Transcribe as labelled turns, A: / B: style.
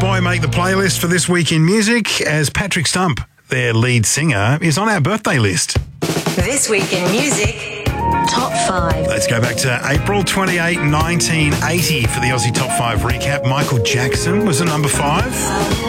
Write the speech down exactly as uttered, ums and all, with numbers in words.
A: Boy make the playlist for This Week in Music, as Patrick Stump, their lead singer, is on our birthday list.
B: This Week in Music Top five.
A: Let's go back to April twenty-eighth, nineteen eighty for the Aussie Top five recap. Michael Jackson was at number five.